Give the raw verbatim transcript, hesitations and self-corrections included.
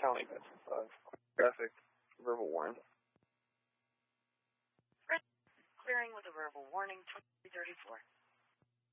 County, Metro five. Traffic, verbal warning. Clearing with a verbal warning, twenty thirty-four.